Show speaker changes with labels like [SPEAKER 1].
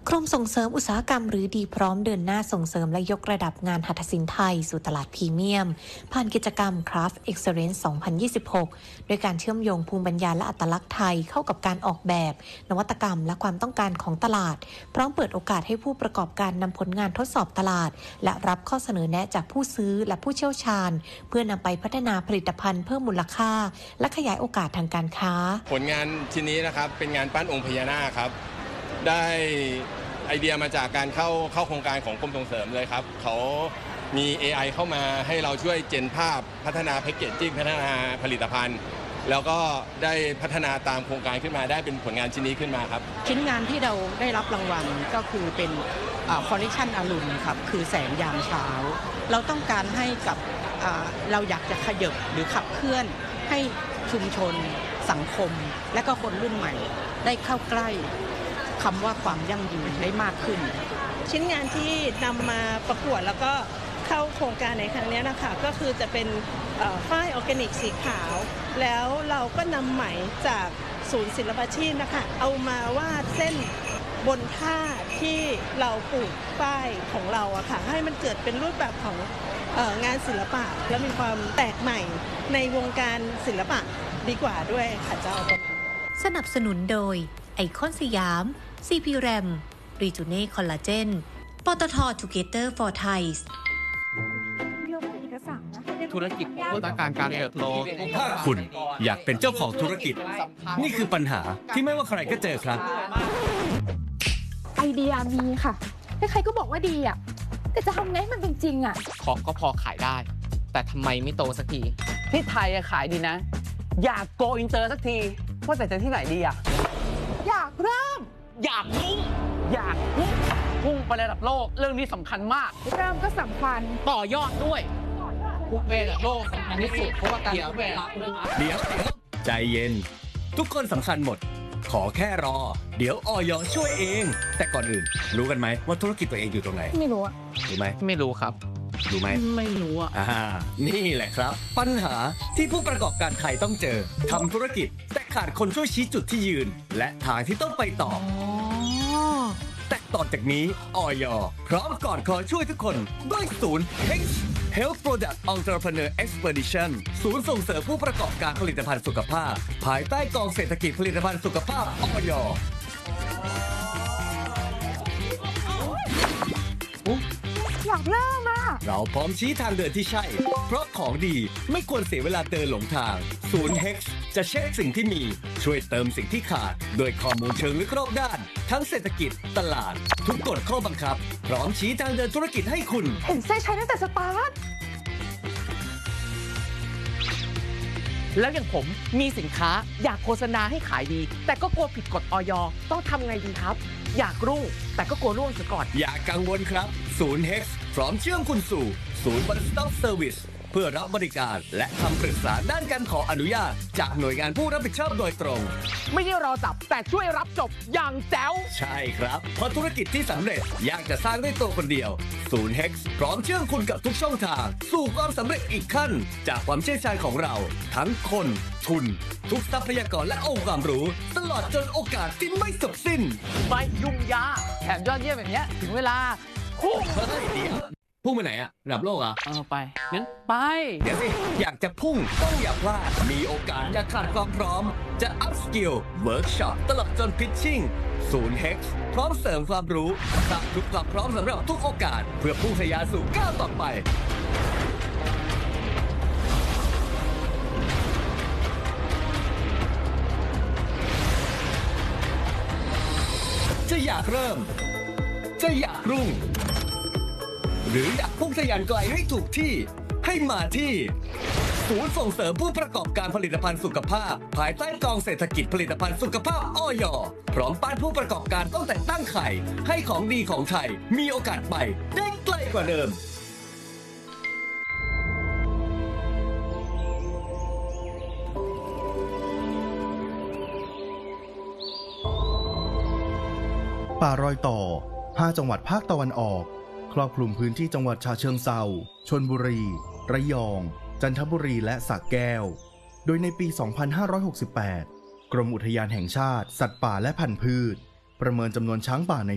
[SPEAKER 1] กรมส่งเสริมอุตสาหกรรมหรือดีพร้อมเดินหน้าส่งเสริมและยกระดับงานหัตถศิลป์ไทยสู่ตลาดพรีเมียมผ่านกิจกรรม Craft Excellence 2026 โดยการเชื่อมโยงภูมิปัญญาและอัตลักษณ์ไทยเข้ากับการออกแบบนวัตกรรมและความต้องการของตลาดพร้อมเปิดโอกาสให้ผู้ประกอบการนำผลงานทดสอบตลาดและรับข้อเสนอแนะจากผู้ซื้อและผู้เชี่ยวชาญเพื่อนำไปพัฒนาผลิตภัณฑ์เพิ่มมูลค่าและขยายโอกาสทางการค้า
[SPEAKER 2] ผลงานชิ้นนี้นะครับเป็นงานปั้นองค์พญานาคครับได้ไอเดียมาจากการเข้าโครงการของกรมส่งเสริมเลยครับเขามี AI เข้ามาให้เราช่วยเจนภาพพัฒนาแพคเกจจิ้งพัฒนาผลิตภัณฑ์แล้วก็ได้พัฒนาตามโครงการขึ้นมาได้เป็นผลงานชิ้นนี้ขึ้นมาครับ
[SPEAKER 3] ชิ้นงานที่เราได้รับรางวัลก็คือเป็นคอลเลคชันอรุณครับคือแสงยามเช้าเราต้องการให้กับเราอยากจะขยับหรือขับเคลื่อนให้ชุมชนสังคมและก็คนรุ่นใหม่ได้เข้าใกล้คำว่าความยั่งยืนได้มากขึ้น
[SPEAKER 4] ชิ้นงานที่นำมาประกวดแล้วก็เข้าโครงการในครั้งนี้นะคะก็คือจะเป็นฝ้ายออร์แกนิกสีขาวแล้วเราก็นำไหมจากศูนย์ศิลปาชีพนะคะเอามาวาดเส้นบนผ้าที่เราปลูกฝ้ายของเราอะค่ะให้มันเกิดเป็นรูปแบบของงานศิลปะและมีความแปลกใหม่ในวงการศิลปะดีกว่าด้วยค่ะเจ้า
[SPEAKER 1] สนับสนุนโดยไอคอนสยาม CP RAM รีจูเน่คอลลาเจนปตท Together for Thai
[SPEAKER 5] ธุรกิจต้องการการเติบโต
[SPEAKER 6] ถ้าคุณอยากเป็นเจ้าของธุรกิจนี่คือปัญหาที่ไม่ว่าใครก็เจอครับ
[SPEAKER 7] ไอเดียมีค่ะใครๆก็บอกว่าดีอ่ะแต่จะทำไงให้มันเป็นจริงอ่ะ
[SPEAKER 5] ของก็พอขายได้แต่ทำไมไม่โตสักที
[SPEAKER 8] ที่ไทยขายดีนะอยากโกอินเตอร์สักทีว่าแต่จะที่ไหนดีอ่ะ
[SPEAKER 7] อยากเริ่ม
[SPEAKER 8] อยากพุ่งพุ่งไประดับโลกเรื่องนี้สำคัญมาก
[SPEAKER 7] เริ่มก็สำคัญ
[SPEAKER 8] ต่อยอดด้วยพุ่งไประดับโลกสำคัญที่สุดเพราะว่าการพุ่งไประดับ
[SPEAKER 6] เดี๋ยวใจเย็นทุกคนสำคัญหมดขอแค่รอเดี๋ยวอย.ช่วยเองแต่ก่อนอื่นรู้กันไหมว่าธุรกิจตัวเองอยู่ตรงไหน
[SPEAKER 7] ไม่รู้อะ
[SPEAKER 6] รู้ไหม
[SPEAKER 5] ไม่รู้ครับ
[SPEAKER 6] รู้ไหม
[SPEAKER 8] ไม่รู้อ่ะ
[SPEAKER 6] นี่แหละครับปัญหาที่ผู้ประกอบการไทยต้องเจอทำธุรกิจแต่ขาดคนช่วยชี้จุดที่ยืนและทางที่ต้องไปต่อแต่ต่อจากนี้อย.พร้อมก่อนขอช่วยทุกคนด้วยศูนย์ Health Product Entrepreneur Expedition ศูนย์ส่งเสริมผู้ประกอบการผลิตภัณฑ์สุขภาพภายใต้กองเศรษฐกิจผลิตภัณฑ์สุขภาพอย.
[SPEAKER 7] อยากเริ่มอ่ะ
[SPEAKER 6] เราพร้อมชี้ทางเดินที่ใช่เพราะของดีไม่ควรเสียเวลาเดินหลงทางศูนย์ Hex จะเช็คสิ่งที่มีช่วยเติมสิ่งที่ขาดโดยข้อมูลเชิงลึกรอบด้านทั้งเศรษฐกิจตลาดทุกกฎข้อบังคับพร้อมชี้ทางเดินธุรกิจให้คุณ
[SPEAKER 7] เห็นไส้ใช้ตั้งแต่สตาร์ท
[SPEAKER 8] แล้วอย่างผมมีสินค้าอยากโฆษณาให้ขายดีแต่ก็กลัวผิดกฎอย.ต้องทำไงดีครับอยากรุ่งแต่ก็กลัวร่วงซะก่อน
[SPEAKER 6] อย่ากังวลครับศูนย์ Hex พร้อมเชื่อมคุณสู่ศูนย์ One Stop Service เพื่อรับบริการและคำปรึกษาด้านการขออนุญาตจากหน่วยงานผู้รับผิดชอบโดยตรง
[SPEAKER 8] ไม่ได้รอจับแต่ช่วยรับจบอย่างแจ๋ว
[SPEAKER 6] ใช่ครับเพราะธุรกิจที่สำเร็จยากจะสร้างด้วยตัวคนเดียวศูนย์ Hex พร้อมเชื่อมคุณกับทุกช่องทางสู่ความสำเร็จอีกขั้นจากความเชี่ยวชาญของเราทั้งคนทุนทุกทรัพยากรและองค์ความรู้ตลอดจนโอกาสที่ไม่จบสิ้น
[SPEAKER 8] ไม่ยุ่งยากแถมยอดเยี่ยมแบบนี้ถึงเวลาพุ่ง
[SPEAKER 6] พุ่งไปไหนอะระดับโลกอะ
[SPEAKER 8] ไปงั้นไป
[SPEAKER 6] เดี๋ยวสิอยากจะพุ่งต้องอย่าพลาดมีโอกาสอย่าขาดความพร้อมจะ up skill workshop ตลอดจน pitching ศูนย์ Hex พร้อมเสริมความรู้สร้างทุกความพร้อมสำหรับทุกโอกาสเพื่อพุ่งทะยานสู่ก้าวต่อไปจะอยากเริ่มจะอยากรุ่งหรืออยากพุ่งทะยานไกลให้ถูกที่ให้มาที่ศูนย์ส่งเสริมผู้ประกอบการผลิตภัณฑ์สุขภาพภายใต้กองเศรษฐกิจผลิตภัณฑ์สุขภาพอย.พร้อมป้ายผู้ประกอบการต้องแต่ตั้งไข่ให้ของดีของไทยมีโอกาสไปได้ไกลกว่าเดิม
[SPEAKER 9] ป่ารอยต่อ5จังหวัดภาคตะวันออกครอบคลุมพื้นที่จังหวัดฉะเชิงเทราชลบุรีระยองจันทบุรีและสระแก้วโดยในปี 2568 กรมอุทยานแห่งชาติสัตว์ป่าและพันธุ์พืชประเมินจำนวนช้างป่าใน